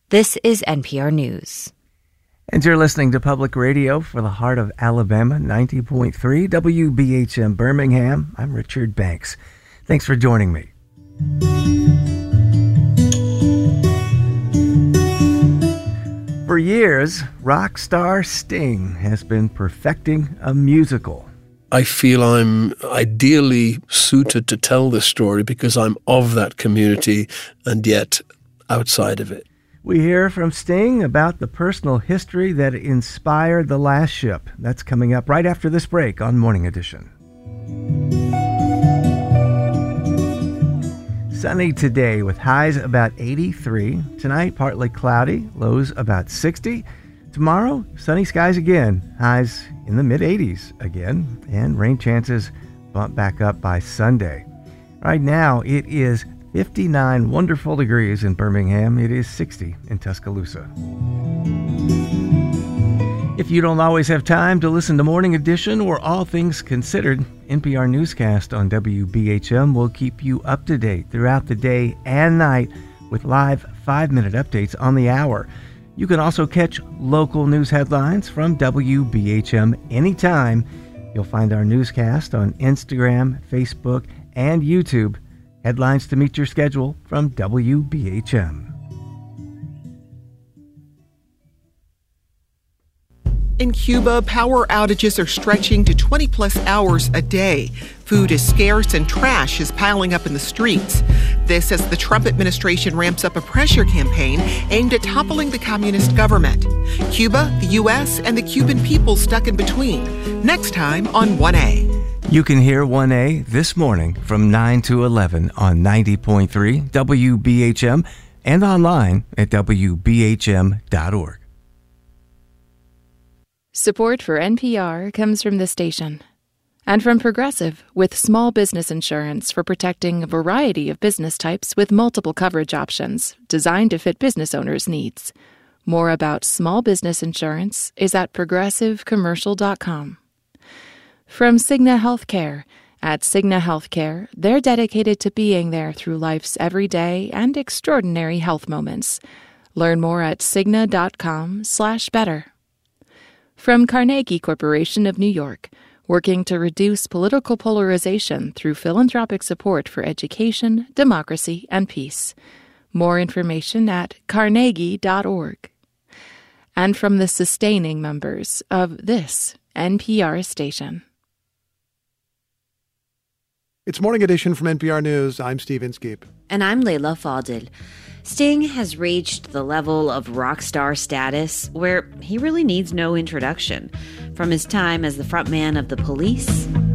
This is NPR News. And you're listening to Public Radio for the heart of Alabama, 90.3 WBHM Birmingham. I'm Richard Banks. Thanks for joining me. For years, rock star Sting has been perfecting a musical. I feel I'm ideally suited to tell this story because I'm of that community and yet outside of it. We hear from Sting about the personal history that inspired The Last Ship. That's coming up right after this break on Morning Edition. Sunny today with highs about 83. Tonight, partly cloudy, lows about 60. Tomorrow, sunny skies again, highs in the mid-80s again, and rain chances bump back up by Sunday. Right now, it is 59 wonderful degrees in Birmingham. It is 60 in Tuscaloosa. If you don't always have time to listen to Morning Edition or All Things Considered, NPR Newscast on WBHM will keep you up to date throughout the day and night with live 5-minute updates on the hour. You can also catch local news headlines from WBHM anytime. You'll find our newscast on Instagram, Facebook, and YouTube. Headlines to meet your schedule from WBHM. In Cuba, power outages are stretching to 20-plus hours a day. Food is scarce and trash is piling up in the streets. This as the Trump administration ramps up a pressure campaign aimed at toppling the communist government. Cuba, the U.S., and the Cuban people stuck in between. Next time on 1A. You can hear 1A this morning from 9 to 11 on 90.3 WBHM and online at WBHM.org. Support for NPR comes from the station and from Progressive with small business insurance for protecting a variety of business types with multiple coverage options designed to fit business owners' needs. More about small business insurance is at progressivecommercial.com. From Cigna Healthcare. At Cigna Healthcare, they're dedicated to being there through life's everyday and extraordinary health moments. Learn more at Cigna.com/better. From Carnegie Corporation of New York, working to reduce political polarization through philanthropic support for education, democracy, and peace. More information at carnegie.org. And from the sustaining members of this NPR station. It's Morning Edition from NPR News. I'm Steve Inskeep. And I'm Layla Fadel. Sting has reached the level of rock star status where he really needs no introduction. From his time as the frontman of The Police